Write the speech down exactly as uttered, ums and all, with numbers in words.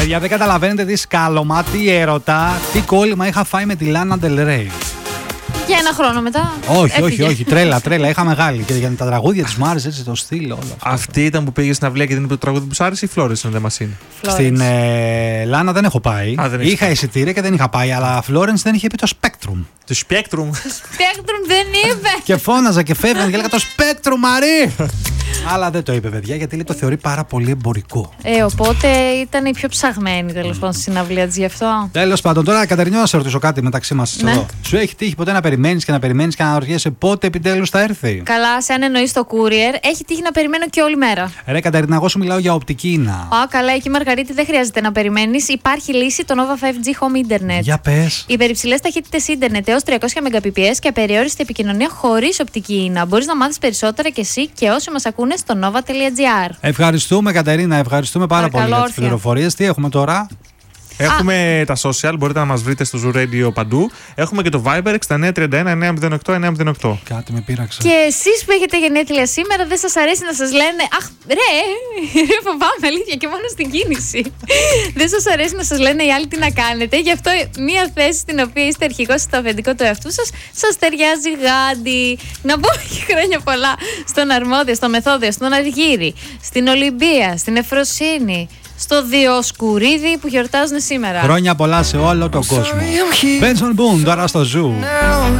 Παιδιά, δεν καταλαβαίνετε τι σκάλωμα, τι έρωτα, τι κόλλημα είχα φάει με τη Λάνα Del Rey. Για ένα χρόνο μετά. Όχι, όχι, όχι. Τρέλα, τρέλα. Είχα μεγάλη. Και για τα τραγούδια τη μου άρεσε έτσι το στυλ. Όλο αυτό. Αυτή ήταν που πήγε στην αυλία και την είπε το τραγούδι που σου άρεσε ή Florence δεν μα είναι? Στην ε, Λάνα δεν έχω πάει. Α, δεν είχα πάει. εισιτήρια και δεν είχα πάει. Αλλά Florence δεν είχε πει το Spectrum. Το Spectrum. Spectrum δεν είπε. Και φώναζα και φεύγαν και έλεγα το Spectrum, Μαρή! Αλλά δεν το είπε, παιδιά, γιατί λέει το θεωρεί πάρα πολύ εμπορικό. Ε, οπότε ήταν η πιο ψαγμένη τέλος πάντων στη συναυλία της γι' αυτό. Τέλος πάντων, τώρα Κατερινιό, να σε ρωτήσω κάτι μεταξύ μας Ναι. εδώ. Σου έχει τύχει ποτέ να περιμένεις και να περιμένεις και να αναρωτιέσαι πότε επιτέλους θα έρθει? Καλά, σε αν εννοείς το courier, έχει τύχει να περιμένω και όλη μέρα. Ρε Κατερίνα, εγώ σου μιλάω για οπτική ίνα. Α, καλά, εκεί Μαργαρίτη δεν χρειάζεται να περιμένεις. Υπάρχει λύση το Nova φάιβ τζι Home Internet. Για πες. Υπερυψηλές ταχύτητες ίντερνετ έως τριακόσια Mbps και απεριόριστη επικοινωνία χωρίς οπτική ίνα. Μπορείς να μάθεις περισσότερα κι εσύ και όσοι μας ακούνε στο nova τελεία gr. Ευχαριστούμε Κατερίνα, ευχαριστούμε πάρα Παρακαλώ, πολύ για τις όρθια. πληροφορίες. Τι έχουμε τώρα? Έχουμε τα social, μπορείτε να μας βρείτε στο Zoo Radio παντού. Έχουμε και το Viber εξήντα εννέα τριάντα ένα εννιακόσια οκτώ εννιακόσια οκτώ. Κάτι με πείραξε. Και εσείς που έχετε γενέθλια σήμερα, δεν σας αρέσει να σας λένε αχ, ρε, ρε, φοβάμαι αλήθεια και μόνο στην κίνηση. Δεν σας αρέσει να σας λένε οι άλλοι τι να κάνετε. Γι' αυτό μία θέση στην οποία είστε αρχηγός στο αφεντικό του εαυτού σας, σας ταιριάζει γάντι. Να πω και χρόνια πολλά στον Αρμόδιο, στο Μεθόδιο, στον Αργύρι, στην Ολυμπία, στην Εφροσύνη, στο Διοσκουρίδη που γιορτάζουν σήμερα. Χρόνια πολλά σε όλο τον κόσμο. Benson Boone τώρα στο Zoo.